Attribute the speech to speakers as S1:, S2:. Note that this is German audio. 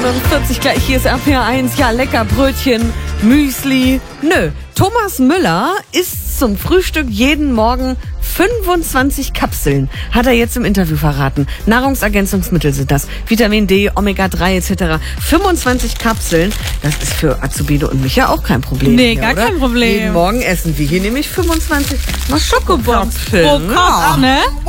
S1: 8:49 gleich, hier ist RPR1. Ja, lecker Brötchen, Müsli. Nö, Thomas Müller isst zum Frühstück jeden Morgen 25 Kapseln, hat er jetzt im Interview verraten. Nahrungsergänzungsmittel sind das. Vitamin D, Omega-3 etc. 25 Kapseln, das ist für Azubine und mich ja auch kein Problem.
S2: Nee,
S1: mehr,
S2: gar
S1: oder?
S2: kein Problem.
S1: Jeden Morgen essen wir hier nämlich 25
S2: Schokobox
S1: Kapseln.
S2: pro Kopf, ne?